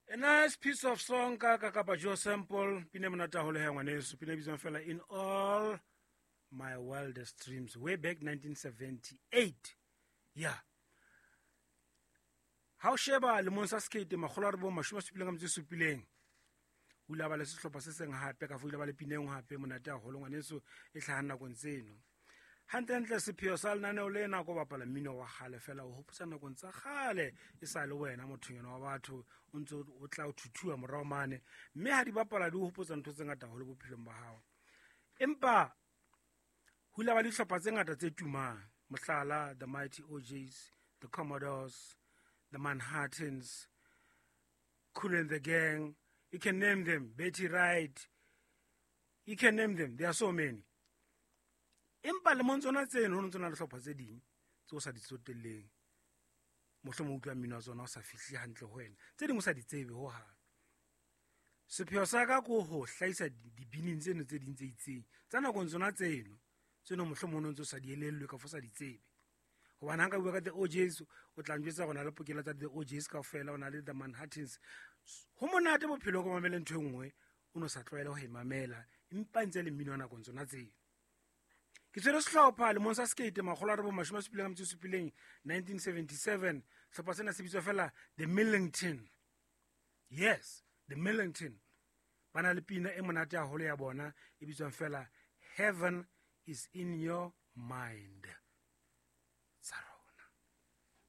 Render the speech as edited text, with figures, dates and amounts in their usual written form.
A nice piece of song ka Kapa Joe Sample, pine monata hole ha ngwaneso, pine bitswang fela In All My Wildest Dreams, way back 1978. Yeah. Ha o sheba lemong sa skate makgolo a re bo 77 o ile ba le sehlopha se seng hape ka foila ba le pineng hape monate haholo ngwaneso e tlhahana nakong tseno. Hantle sepheo sa lenaneo le nako bapala mmino wa gale fela o hopotsa nakong tsa gale e sa le wena mothonyana wa batho o ntse o tla o thuthuwa morao mane mme ha di bapala di o hopotsa ntho tse ngata haholo bophelong ba hao. Empa ho ile ba le dihlopha tse ngata tse tumang, mohlala the Mighty OJs, the Commodores, the Manhattans, Kool and the Gang, you can name them, Betty Wright, you can name them, there are so many. Empa le montsona tseno ho ntsona le hlopha tse ding tse o sa di tsotelleng mohlomong utlwa mmino wa tsona o sa fihli hantle ho wena tse ding o sa di tsebe ho hang. Sepheo sa ka ko ho hlaisa dibining tseno tse ding tse itseng tsa nakong tsona tseno mohlomong o ntse o sa di elellwe ka fosa di tsebe hobane hanga bua ka the OJs o tla njwetsa gona le pokela tsa the OJs kaofela ona le the Manhattans. Ho monate bophelo go mamela ntho engwe o no sa tlwaela ho imamela empa ntse le mmino wa nakong tsona tseno. Ke tsere sehlopha lemong sa skate makgolo a re bo 77 1977 sehlopha sena se bitswa fela the Millington. Yes, the Millington. Bana le pina e monate haholo ya bona e bitswang fela Heaven is in Your Mind.